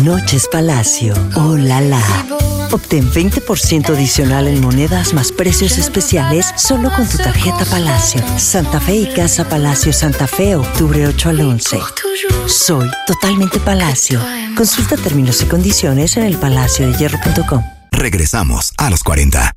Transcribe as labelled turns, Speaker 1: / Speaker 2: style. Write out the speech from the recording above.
Speaker 1: Noches Palacio. ¡Oh, la la! Obtén 20% adicional en monedas más precios especiales solo con tu tarjeta Palacio. Santa Fe y Casa Palacio Santa Fe, octubre 8 al 11. Soy totalmente Palacio. Consulta términos y condiciones en elpalaciodehierro.com.
Speaker 2: Regresamos a los 40.